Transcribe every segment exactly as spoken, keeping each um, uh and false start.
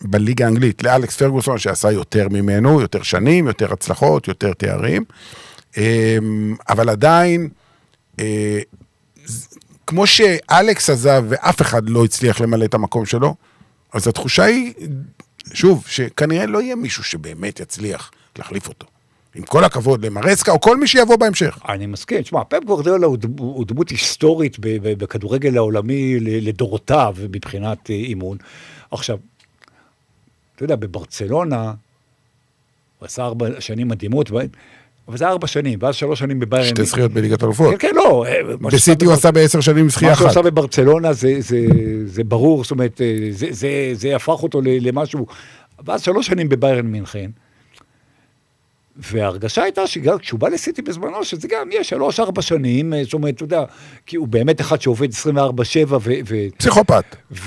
בליגה האנגלית, לאלכס פרגוסון, שעשה יותר ממנו, יותר שנים, יותר הצלחות, יותר תארים, אבל עדיין, כמו שאלכס עזב ואף אחד לא הצליח למלא את המקום שלו, אז התחושה היא, שוב, שכנראה לא יהיה מישהו שבאמת יצליח להחליף אותו. עם כל הכבוד למרסקה, או כל מי שיבוא בהמשך. אני מסכים, תשמע, פפ גוורדיולה הוא דמות היסטורית בכדורגל העולמי לדורותיו, מבחינת אימון. עכשיו, אתה יודע, בברצלונה, הוא עשה ארבע שנים מדהימות, אבל זה ארבע שנים, ואז שלוש שנים בביירן. שתי זכיות בליגת אלופות. כן, כן, לא. בסיטי הוא עשה בעשר שנים זכייה אחת. מה שהוא עשה בברצלונה זה ברור, זאת אומרת, זה הפך אותו למשהו, ואז שלוש שנים בביירן מינכן, וההרגשה הייתה שגם כשהוא בא לסיטי בזמנו, שזה גם יש שלוש, ארבע שנים, זאת אומרת, אתה יודע, כי הוא באמת אחד שעובד עשרים וארבע שבע ו... פסיכופת.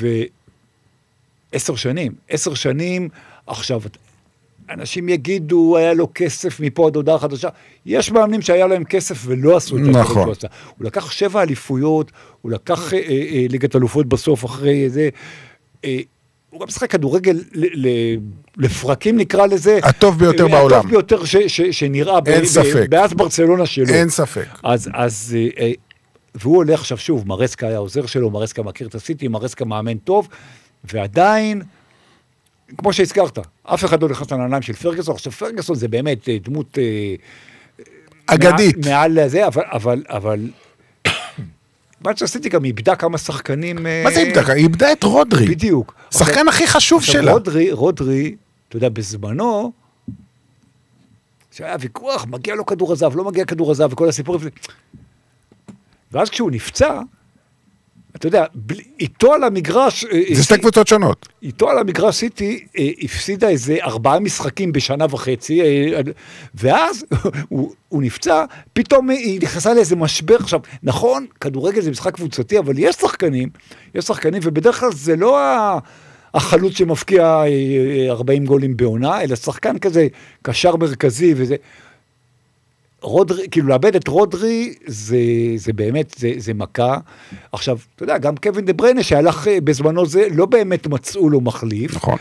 ועשר שנים, עשר שנים, עכשיו, אנשים יגידו, היה לו כסף מפה עד הודעה חדשה, יש מאמנים שהיה להם כסף ולא עשו את זה. נכון. הוא לקח שבע אליפויות, הוא לקח ליגת אלופות בסוף אחרי זה, הוא גם משחק כדורגל לפרקים נקרא לזה. הטוב ביותר בעולם. הטוב ביותר שנראה. אין ספק. באז ברצלונה שלו. אין ספק. אז, והוא הולך עכשיו שוב, מרסקה היה עוזר שלו, מרסקה מכיר את הסיטי, מרסקה מאמן טוב, ועדיין, כמו שהזכרת, אף אחד לא נכנס לנעליים של פרגוסון, עכשיו פרגוסון זה באמת דמות אגדית. מעל לזה, אבל, אבל, מנצ'סטר סיטי גם איבדה כמה שחקנים... מה זה איבדה? היא איבדה את רודרי. בדיוק. שחקן הכי חשוב שלה. רודרי, רודרי, אתה יודע, בזמנו, שהיה ויכוח, מגיע לו כדור הזהב, לא מגיע כדור הזהב, וכל הסיפור... ואז כשהוא נפצע, אתה יודע, איתו על המגרש... זה שתי קבוצות שונות. איתו על המגרש סיטי הפסידה איזה ארבעה משחקים בשנה וחצי, ואז הוא, הוא נפצע, פתאום היא נכנסה לאיזה משבר. עכשיו, נכון, כדורגל זה משחק קבוצתי, אבל יש שחקנים, יש שחקנים, ובדרך כלל זה לא החלוץ שמפקיע ארבעים גולים בעונה, אלא שחקן כזה, קשר מרכזי וזה... רודרי, כאילו לאבד את רודרי, זה, זה באמת, זה, זה מכה. עכשיו, אתה יודע, גם קווין דה בריינה, שהלך בזמנו זה, לא באמת מצאו לו מחליף. נכון.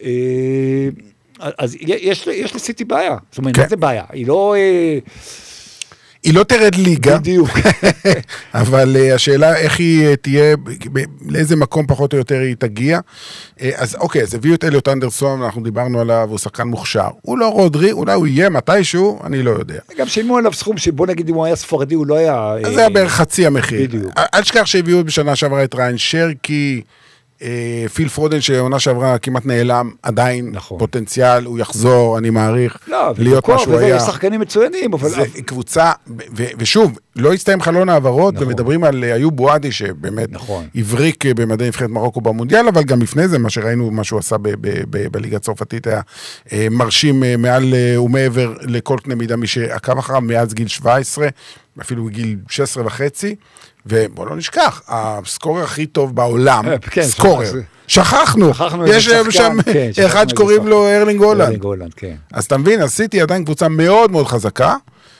אז יש, יש לסיטי בעיה. זאת אומרת, מה זה בעיה? היא לא... היא לא תרד ליגה. בדיוק. אבל השאלה איך היא תהיה, לאיזה מקום פחות או יותר היא תגיע. אז אוקיי, אז הביאו את אליוט אנדרסון, אנחנו דיברנו עליו, הוא שחקן מוכשר. הוא לא רודרי, אולי הוא יהיה מתישהו, אני לא יודע. גם שילמו עליו סכום שבוא נגיד אם הוא היה ספרדי, הוא לא היה... אז זה היה בערך חצי המחיר. בדיוק. אל תשכח שהביאו בשנה שעברה את ריין שרקי, פיל פרודן שעונה שעברה כמעט נעלם, עדיין נכון. פוטנציאל, הוא יחזור, אני מעריך, לא, להיות מה שהוא היה. יש שחקנים מצוינים, אבל... זה קבוצה, ו- ושוב, לא הסתיים חלון העברות, נכון. ומדברים על איוב בועדי, שבאמת נכון. הבריק במדי נבחרת מרוקו במונדיאל, אבל גם לפני זה, מה שראינו, מה שהוא עשה ב- ב- ב- בליגה הצרפתית, היה מרשים מעל ומעבר לכל קנה מידה, מי שעקב אחריו מאז גיל שבע עשרה, אפילו גיל שש עשרה וחצי, ובוא לא נשכח, הסקורר הכי טוב בעולם, סקורר, שכחנו, יש שם אחד שקוראים לו ארלינג הולנד, אז אתה מבין, עשיתי עדיין קבוצה מאוד מאוד חזקה,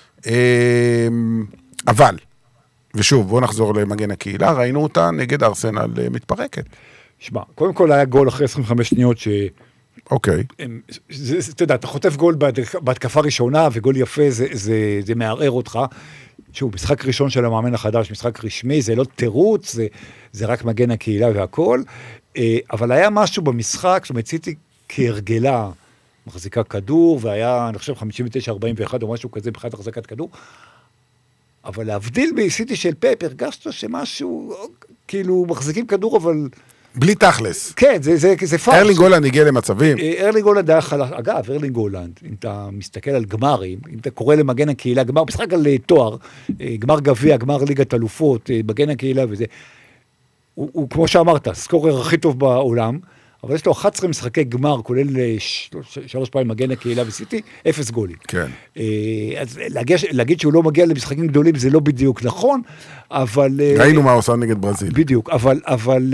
אבל, ושוב, בוא נחזור למגן הקהילה, ראינו אותה נגד ארסנל מתפרקת. שמע, קודם כל היה גול אחרי עשרים וחמש שניות ש... אוקיי. אתה יודע, אתה חוטף גול בהתקפה ראשונה, וגול יפה, זה מערער אותך, שוב, משחק ראשון של המאמן החדש, משחק רשמי, זה לא תירוץ, זה, זה רק מגן הקהילה והכל, אבל היה משהו במשחק, זאת אומרת, סיטי כהרגלה, מחזיקה כדור, והיה, אני חושב, חמישים ותשע ארבעים ואחת או משהו כזה, מבחינת החזקת כדור, אבל להבדיל בסיטי של פפ, הרגשת שמשהו, כאילו, מחזיקים כדור, אבל... בלי תכלס. כן, זה, זה, זה פארס. ארלינג הולנד הגיע למצבים. ארלינג הולנד היה חלש, אגב, ארלינג הולנד, אם אתה מסתכל על גמרים, אם אתה קורא למגן הקהילה, גמר, משחק על תואר, גמר גביע, גמר ליגת אלופות, מגן הקהילה וזה, הוא, הוא כמו שאמרת, סקורר הכי טוב בעולם, אבל יש לו אחת עשרה משחקי גמר, כולל שלוש פעמים מגן הקהילה וסיטי, אפס גולים. כן. אז להגיד, להגיד שהוא לא מגיע למשחקים גדולים, זה לא בדיוק נכון, אבל... ראינו מה עושה נגד ברזיל. בדיוק, אבל... אבל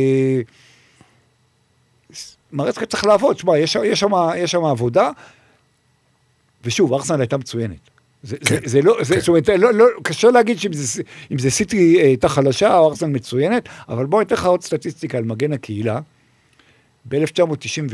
מרסקה צריך לעבוד, שמה, יש, יש שם, יש שם עבודה, ושוב, ארסנל הייתה מצוינת. זה, כן. זה, זה לא, זה, כן. זאת אומרת, לא, לא, קשה להגיד שאם זה, אם זה סיטי הייתה חלשה, או ארסנל מצוינת, אבל בואו ניתן לך עוד סטטיסטיקה על מגן הקהילה, ב-אלף תשע מאות תשעים